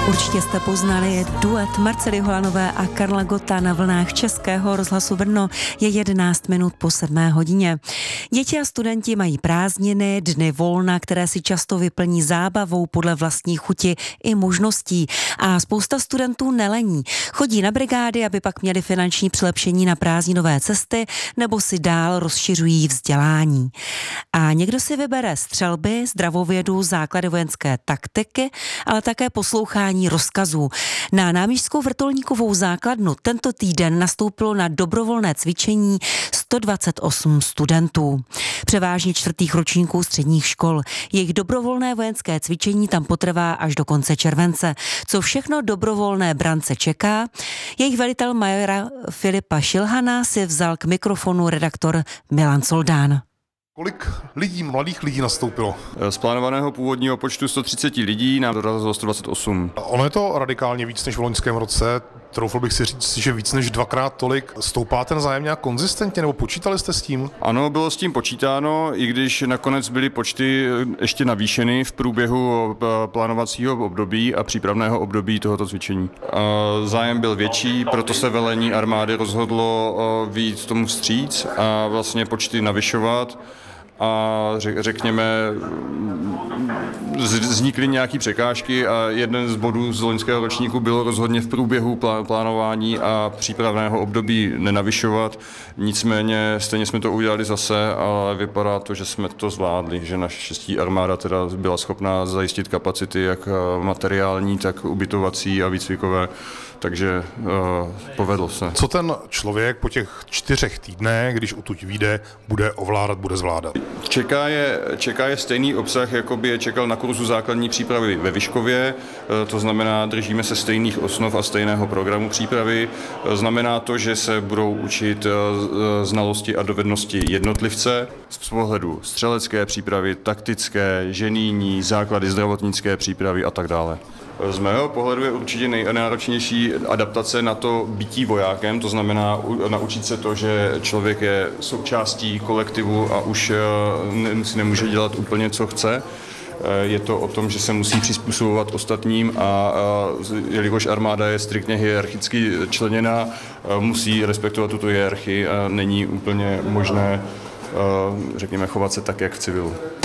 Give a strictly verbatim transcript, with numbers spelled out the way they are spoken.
Určitě jste poznali duet Marcely Holanové a Karla Gotta na vlnách Českého rozhlasu Brno. Je jedenáct minut po sedmé hodině. Děti a studenti mají prázdniny, dny volna, které si často vyplní zábavou podle vlastní chuti i možností. A spousta studentů nelení. Chodí na brigády, aby pak měli finanční přilepšení na prázdninové cesty, nebo si dál rozšiřují vzdělání. A někdo si vybere střelby, zdravovědu, základy vojenské taktiky, ale také poslouchání rozkazů. Na náměštskou vrtulníkovou základnu tento týden nastoupilo na dobrovolné cvičení sto dvacet osm studentů. Převážně čtvrtých ročníků středních škol. Jejich dobrovolné vojenské cvičení tam potrvá až do konce července. Co všechno dobrovolné brance čeká? Jejich velitel majora Filipa Šilhana si vzal k mikrofonu redaktor Milan Soldán. Kolik lidí, mladých lidí nastoupilo? Z plánovaného původního počtu sto třicet lidí nám dorazilo sto dvacet osm. Ono je to radikálně víc než v loňském roce. Troufl bych si říct, že víc než dvakrát tolik. Stoupá ten zájem nějak konzistentně, nebo počítali jste s tím? Ano, bylo s tím počítáno, i když nakonec byly počty ještě navýšeny v průběhu plánovacího období a přípravného období tohoto cvičení. Zájem byl větší, proto se velení armády rozhodlo vyjít tomu vstříc a vlastně počty navyšovat. A řekněme, vznikly nějaké překážky a jeden z bodů z loňského ročníku bylo rozhodně v průběhu plánování a přípravného období nenavyšovat. Nicméně stejně jsme to udělali zase, ale vypadá to, že jsme to zvládli, že naše štěstí armáda teda byla schopná zajistit kapacity jak materiální, tak ubytovací a výcvikové, takže uh, povedlo se. Co ten člověk po těch čtyřech týdnech, když odtud vyjde, bude ovládat, bude zvládat? Čeká je, čeká je stejný obsah, jako by je čekal na kurzu základní přípravy ve Vyškově, to znamená, držíme se stejných osnov a stejného programu přípravy. Znamená to, že se budou učit znalosti a dovednosti jednotlivce z pohledu střelecké přípravy, taktické, ženijní, základy zdravotnické přípravy a tak dále. Z mého pohledu je určitě nejnáročnější adaptace na to bytí vojákem, to znamená naučit se to, že člověk je součástí kolektivu a už si nemůže dělat úplně, co chce. Je to o tom, že se musí přizpůsobovat ostatním a jelikož armáda je striktně hierarchicky členěná, musí respektovat tuto hierarchii a není úplně možné, řekněme, chovat se tak, jak v civilu.